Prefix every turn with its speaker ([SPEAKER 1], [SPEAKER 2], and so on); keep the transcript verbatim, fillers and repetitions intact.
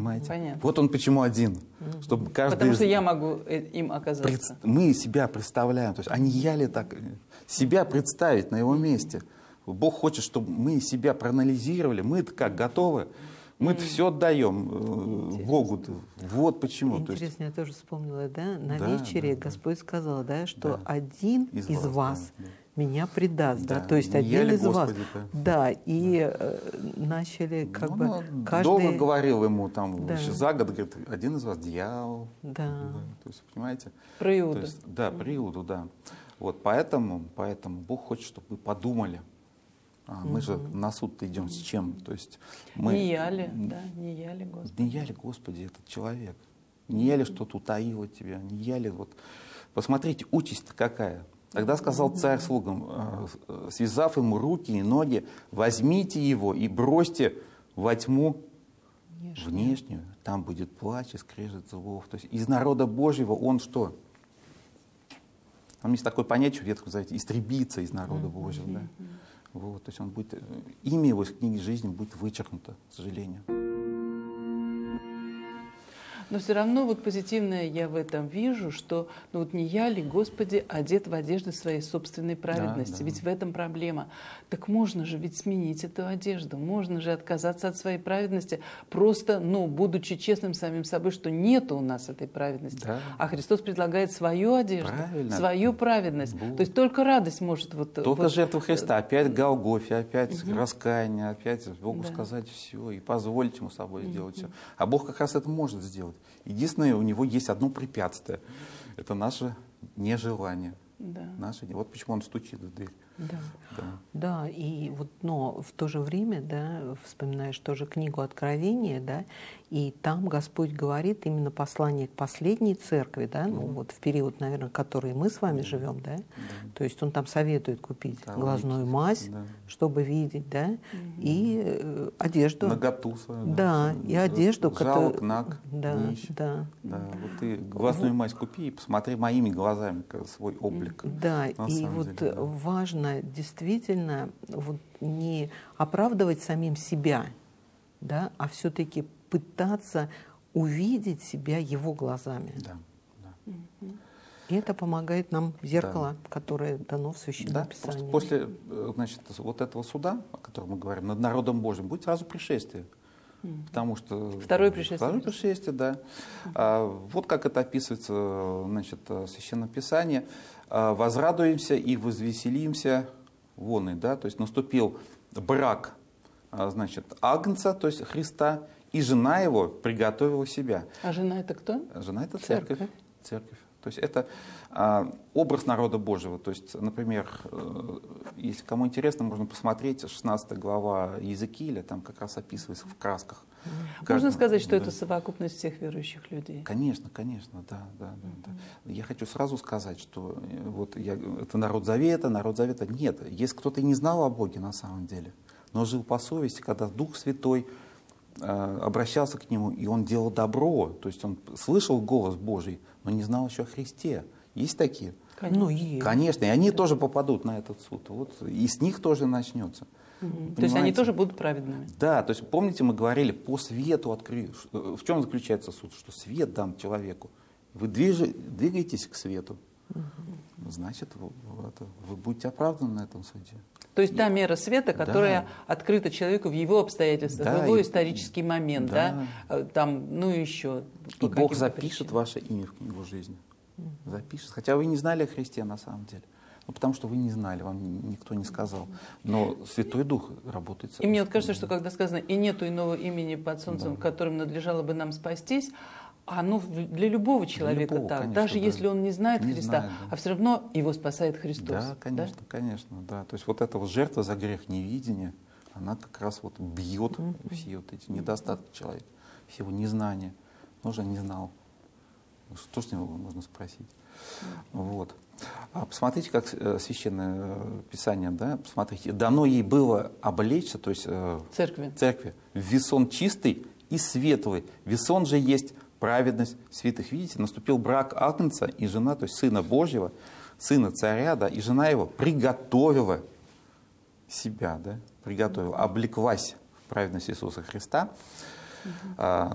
[SPEAKER 1] Понимаете?
[SPEAKER 2] Понятно.
[SPEAKER 1] Вот он почему один. Чтобы каждый
[SPEAKER 2] Потому
[SPEAKER 1] из...
[SPEAKER 2] что я могу им оказаться.
[SPEAKER 1] Пред... Мы себя представляем. То есть, а не я ли так? Себя представить на его месте. Бог хочет, чтобы мы себя проанализировали. Мы-то как, готовы? Мы-то mm. все отдаем э, Богу. Вот почему.
[SPEAKER 3] Интересно,
[SPEAKER 1] то есть...
[SPEAKER 3] я тоже вспомнила, да? На
[SPEAKER 1] да,
[SPEAKER 3] вечере
[SPEAKER 1] да,
[SPEAKER 3] Господь
[SPEAKER 1] да.
[SPEAKER 3] сказал, да, что
[SPEAKER 1] да.
[SPEAKER 3] один из, из вас, вас да, меня предаст, да, да? То есть не один из Господи, вас. Да, да и да. Э, начали как
[SPEAKER 1] ну,
[SPEAKER 3] бы
[SPEAKER 1] ну,
[SPEAKER 3] каждый...
[SPEAKER 1] Долго говорил ему, там,
[SPEAKER 3] да.
[SPEAKER 1] еще за год, говорит, один из вас дьявол.
[SPEAKER 3] Да.
[SPEAKER 1] да. То есть, понимаете?
[SPEAKER 2] Про Иуду.
[SPEAKER 1] То есть, да, про Иуду, да. Вот поэтому, поэтому Бог хочет, чтобы вы подумали. А, мы mm-hmm. же на суд-то идем mm-hmm. с чем? То есть мы...
[SPEAKER 2] Не я ли, да, не я ли, Господи.
[SPEAKER 1] Не я ли, Господи, этот человек? Не я ли что-то утаил от тебя? Не я ли вот... Посмотрите, участь-то какая. Тогда сказал царь слугам, связав ему руки и ноги, возьмите его и бросьте во тьму внешнюю. внешнюю. Там будет плач и скрежет зубов. То есть из народа Божьего он что? Там есть такое понятие в Ветхом Завете, истребиться из народа Божьего. Да? Вот, то есть он будет, имя его из книги жизни будет вычеркнуто, к сожалению.
[SPEAKER 2] Но все равно вот позитивное я в этом вижу, что ну вот не я ли, Господи, одет в одежды своей собственной праведности. Да, да. Ведь в этом проблема. Так можно же ведь сменить эту одежду, можно же отказаться от своей праведности, просто, ну, будучи честным самим собой, что нет у нас этой праведности. Да. А Христос предлагает свою одежду, правильно. Свою праведность. Бог. То есть только радость может... Вот,
[SPEAKER 1] только
[SPEAKER 2] вот,
[SPEAKER 1] жертва Христа, опять Голгофе, опять угу. раскаяние, опять Богу
[SPEAKER 2] да.
[SPEAKER 1] сказать все и позволить ему собой угу. сделать все. А Бог как раз это может сделать. Единственное, у него есть одно препятствие. Это наше нежелание.
[SPEAKER 2] Да.
[SPEAKER 1] Наше, вот почему он стучит в дверь.
[SPEAKER 3] Да.
[SPEAKER 1] Да.
[SPEAKER 3] Да, и вот, но в то же время, да, вспоминаешь тоже книгу Откровения, да, и там Господь говорит именно послание к последней церкви, да, ну mm-hmm. вот в период, наверное, который мы с вами mm-hmm. живем, да, mm-hmm. то есть он там советует купить да, глазную мазь, да. чтобы видеть, да, mm-hmm. и э, одежду.
[SPEAKER 1] Наготу свою.
[SPEAKER 3] Да, да, и одежду,
[SPEAKER 1] которую... Жалок, наг,
[SPEAKER 3] да,
[SPEAKER 1] нищ.
[SPEAKER 3] Да.
[SPEAKER 1] Да, вот ты глазную мазь купи и посмотри моими глазами свой облик.
[SPEAKER 3] Да, и вот деле, да. важно действительно вот не оправдывать самим себя, да, а все-таки пытаться увидеть себя его глазами.
[SPEAKER 1] Да, да.
[SPEAKER 3] И это помогает нам зеркало, да. которое дано в Священном
[SPEAKER 1] да,
[SPEAKER 3] Писании.
[SPEAKER 1] После, значит, вот этого суда, о котором мы говорим, над народом Божьим, будет сразу пришествие. Потому что
[SPEAKER 2] второе пришествие.
[SPEAKER 1] Второе пришествие, да. Uh-huh. А, вот как это описывается, значит, в Священном Писании. А, возрадуемся и возвеселимся вон и, да, то есть наступил брак, а, значит, Агнца, то есть Христа, и жена его приготовила себя.
[SPEAKER 2] А жена это кто?
[SPEAKER 1] Жена это церковь.
[SPEAKER 2] Церковь.
[SPEAKER 1] Церковь. То есть это а, образ народа Божьего. То есть, например, если кому интересно, можно посмотреть шестнадцатая глава Иезекииля, там как раз описывается в красках.
[SPEAKER 2] Можно
[SPEAKER 1] Каждый,
[SPEAKER 2] сказать, что
[SPEAKER 1] да.
[SPEAKER 2] это совокупность всех верующих людей?
[SPEAKER 1] Конечно, конечно, да, да, да, да. Я хочу сразу сказать, что вот я, это народ Завета, народ Завета. Нет, если кто-то и не знал о Боге на самом деле, но жил по совести, когда Дух Святой обращался к нему, и он делал добро, то есть он слышал голос Божий, но не знал еще о Христе. Есть такие?
[SPEAKER 2] Конечно.
[SPEAKER 3] Ну, есть.
[SPEAKER 1] Конечно, и они тоже попадут на этот суд. Вот, и с них тоже начнется.
[SPEAKER 2] Угу. То есть они тоже будут праведными?
[SPEAKER 1] Да, то есть помните, мы говорили, по свету открыть. В чем заключается суд? Что свет дан человеку. Вы движ... двигаетесь к свету, угу. значит, вы, вы будете оправданы на этом суде.
[SPEAKER 2] То есть та мера света, которая да. открыта человеку в его обстоятельствах, да, в его
[SPEAKER 1] и,
[SPEAKER 2] исторический момент, да. Да, там, ну еще.
[SPEAKER 1] И Бог запишет причинам. Ваше имя в книгу жизни. Угу. Запишет. Хотя вы не знали о Христе на самом деле. Ну, потому что вы не знали, вам никто не сказал. Но Святой Дух работает.
[SPEAKER 2] И мне вот кажется, что когда сказано, и нету иного имени под солнцем, да. которым надлежало бы нам спастись, а ну для любого человека для любого, так, конечно, даже да. если он не знает не Христа, знает, да. а все равно его спасает Христос.
[SPEAKER 1] Да, конечно, да? конечно, да. То есть вот эта вот жертва за грех невидения, она как раз вот бьет mm-hmm. все вот эти недостатки человека, все его незнания. Он же не знал. Что с него можно спросить? Mm-hmm. Вот. А посмотрите, как Священное Писание, да, посмотрите, дано ей было облечься, то есть
[SPEAKER 2] церкви,
[SPEAKER 1] церкви в весон чистый и светлый. Весон же есть праведность святых. Видите, наступил брак Агнца и жена, то есть Сына Божьего, Сына Царя, да, и жена его приготовила себя, да, приготовила, облеклась в праведность Иисуса Христа. Uh-huh. А,